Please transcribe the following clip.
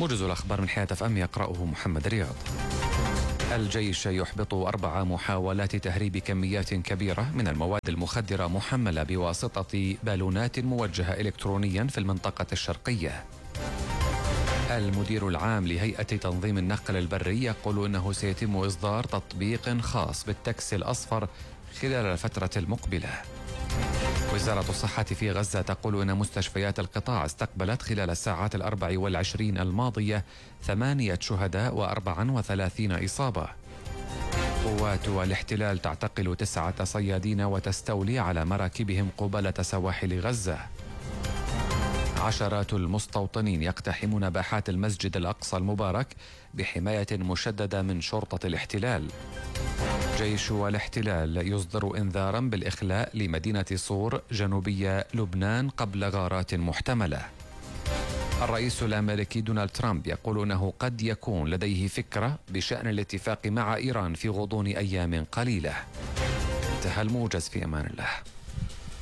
موجز الأخبار من حياة FM يقرأه محمد رياض. الجيش يحبط 4 محاولات تهريب كميات كبيرة من المواد المخدرة محملة بواسطة بالونات موجهة إلكترونيا في المنطقة الشرقية. المدير العام لهيئة تنظيم النقل البري يقول أنه سيتم إصدار تطبيق خاص بالتاكسي الأصفر خلال الفترة المقبلة. وزارة الصحة في غزة تقول أن مستشفيات القطاع استقبلت خلال الساعات 24 الماضية 8 شهداء و34 إصابة. قوات الاحتلال تعتقل 9 صيادين وتستولي على مراكبهم قبالة سواحل غزة. عشرات المستوطنين يقتحمون باحات المسجد الأقصى المبارك بحماية مشددة من شرطة الاحتلال. جيش الاحتلال يصدر إنذارا بالإخلاء لمدينة صور جنوبية لبنان قبل غارات محتملة. الرئيس الأمريكي دونالد ترامب يقول أنه قد يكون لديه فكرة بشأن الاتفاق مع إيران في غضون أيام قليلة. انتهى الموجز، في أمان الله.